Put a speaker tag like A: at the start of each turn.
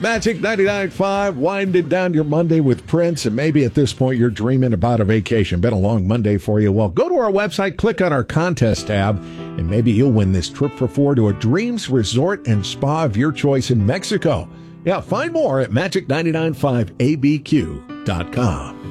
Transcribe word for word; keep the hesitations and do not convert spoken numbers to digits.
A: Magic ninety-nine point five, winding down your Monday with Prince, and maybe at this point you're dreaming about a vacation. Been a long Monday for you. Well, go to our website, click on our contest tab, and maybe you'll win this trip for four to a Dreams Resort and Spa of your choice in Mexico. Yeah, find more at magic nine nine five A B Q dot com.